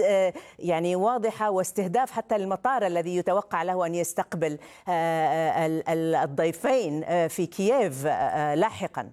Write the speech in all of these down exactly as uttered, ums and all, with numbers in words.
يعني واضحة واستهداف حتى المطار الذي يتوقع له أن يستقبل الضيفين في كييف لاحقا.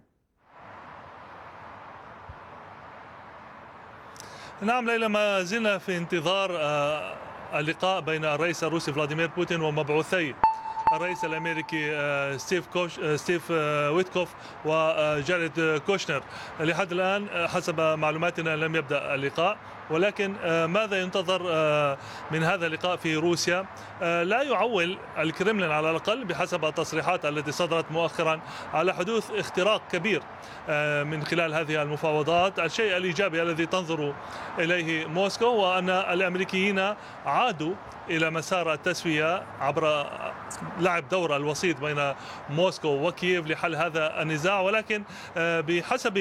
نعم ليلى، ما زلنا في انتظار اللقاء بين الرئيس الروسي فلاديمير بوتين ومبعوثي الرئيس الامريكي ستيف كوش ستيف ويتكوف وجاريد كوشنر. لحد الان حسب معلوماتنا لم يبدا اللقاء، ولكن ماذا ينتظر من هذا اللقاء في روسيا؟ لا يعول الكرملين على الاقل بحسب التصريحات التي صدرت مؤخرا على حدوث اختراق كبير من خلال هذه المفاوضات. الشيء الايجابي الذي تنظر اليه موسكو هو ان الامريكيين عادوا الى مسار التسويه عبر لعب دور الوسيط بين موسكو وكييف لحل هذا النزاع، ولكن بحسب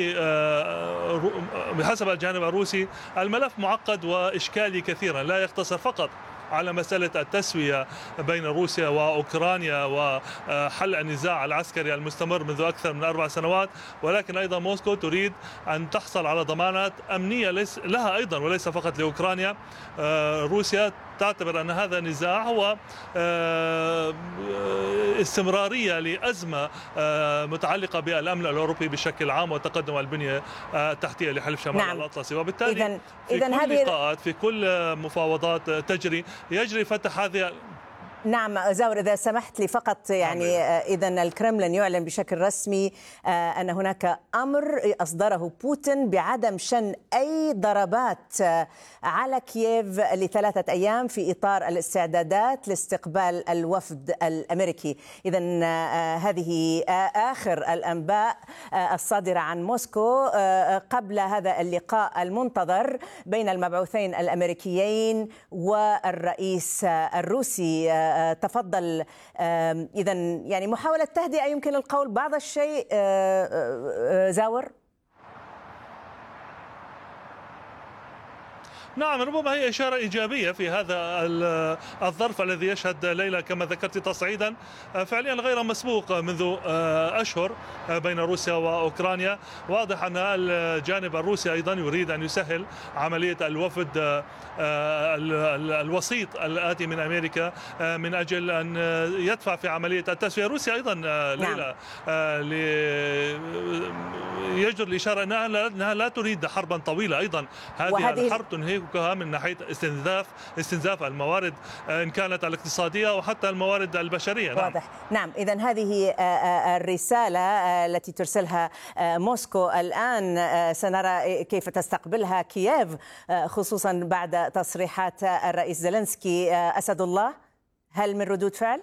بحسب الجانب الروسي الملف معقد وإشكالي كثيرا، لا يقتصر فقط على مسألة التسوية بين روسيا وأوكرانيا وحل النزاع العسكري المستمر منذ أكثر من أربع سنوات، ولكن أيضا موسكو تريد أن تحصل على ضمانات أمنية لها أيضا وليس فقط لأوكرانيا. روسيا تعتبر أن هذا النزاع هو استمرارية لأزمة متعلقة بالأمن الأوروبي بشكل عام وتقدم البنية التحتية لحلف شمال نعم. الأطلسي، وبالتالي إذن في إذن كل هذه لقاءات في كل مفاوضات تجري يجري فتح هذه. نعم زاور، إذا سمحت لي فقط، يعني إذن الكرملين يعلن بشكل رسمي أن هناك أمر أصدره بوتين بعدم شن أي ضربات على كييف لثلاثة أيام في إطار الاستعدادات لاستقبال الوفد الأمريكي. إذن هذه آخر الأنباء الصادرة عن موسكو قبل هذا اللقاء المنتظر بين المبعوثين الأمريكيين والرئيس الروسي. تفضل. إذا يعني محاولة تهدئة يمكن القول بعض الشيء زاور. نعم، ربما هي إشارة إيجابية في هذا الظرف الذي يشهد ليلى كما ذكرت تصعيدا فعليا غير مسبوق منذ أشهر بين روسيا وأوكرانيا. واضح أن الجانب الروسي أيضا يريد أن يسهل عملية الوفد الوسيط الآتي من أمريكا من أجل أن يدفع في عملية التسوية. روسيا أيضا ليلى يجدر الإشارة أنها لا تريد حربا طويلة، أيضا هذه الحرب تنهي من ناحية استنزاف استنزاف الموارد إن كانت الاقتصادية وحتى الموارد البشرية. نعم. واضح. نعم، إذن هذه الرسالة التي ترسلها موسكو الآن سنرى كيف تستقبلها كييف، خصوصا بعد تصريحات الرئيس زيلينسكي. أسد الله، هل من ردود فعل؟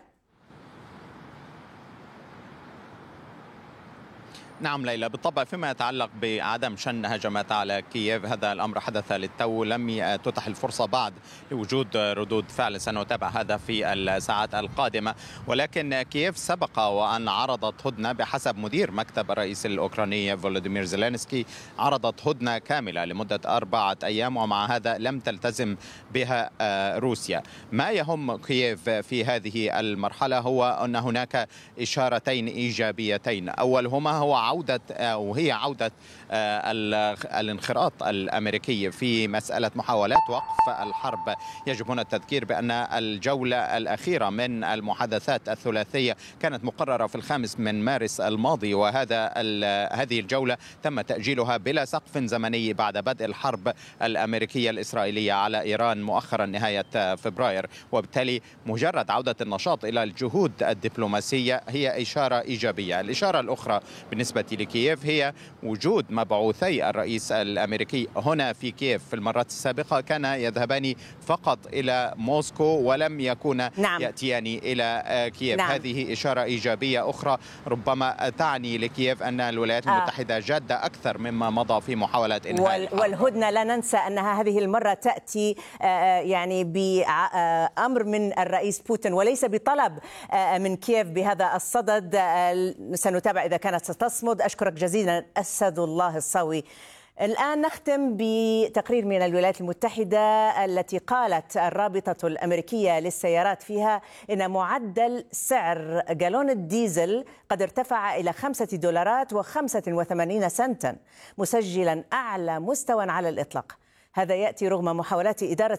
نعم ليلى، بالطبع فيما يتعلق بعدم شن هجمات على كييف هذا الأمر حدث للتو، لم تتح الفرصة بعد لوجود ردود فعل. سنتابع هذا في الساعات القادمة، ولكن كييف سبق وأن عرضت هدنة بحسب مدير مكتب الرئيس الأوكراني فولوديمير زيلينسكي، عرضت هدنة كاملة لمدة أربعة أيام، ومع هذا لم تلتزم بها روسيا. ما يهم كييف في هذه المرحلة هو أن هناك إشارتين إيجابيتين، أولهما هو عودة أو هي عودة الانخراط الأمريكي في مسألة محاولات وقف الحرب. يجب هنا التذكير بأن الجولة الأخيرة من المحادثات الثلاثية كانت مقررة في الخامس من مارس الماضي، وهذا هذه الجولة تم تأجيلها بلا سقف زمني بعد بدء الحرب الأمريكية الإسرائيلية على إيران مؤخرا نهاية فبراير، وبالتالي مجرد عودة النشاط إلى الجهود الدبلوماسية هي إشارة إيجابية. الإشارة الأخرى بالنسبة لكييف هي وجود مبعوثي الرئيس الأمريكي هنا في كييف. في المرات السابقة كان يذهبان فقط إلى موسكو ولم يكونا نعم. يأتيان إلى كييف. نعم. هذه إشارة إيجابية أخرى ربما تعني لكييف أن الولايات المتحدة جادة أكثر مما مضى في محاولة إنهاء وال والهدنة لا ننسى أنها هذه المرة تأتي يعني بأمر من الرئيس بوتين وليس بطلب من كييف بهذا الصدد. سنتابع إذا كانت ستصمد. أشكرك جزيلا أسد الله الصاوي. الآن نختم بتقرير من الولايات المتحدة التي قالت الرابطة الأمريكية للسيارات فيها إن معدل سعر جالون الديزل قد ارتفع إلى خمسة دولارات وخمسة وثمانين سنتا، مسجلا أعلى مستوى على الإطلاق. هذا يأتي رغم محاولات إدارة